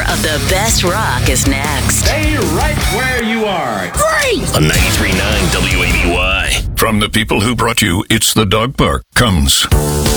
of the best rock is next. Stay right where you are. Great! On 93.9 WABY. From the people who brought you It's the Dog Park comes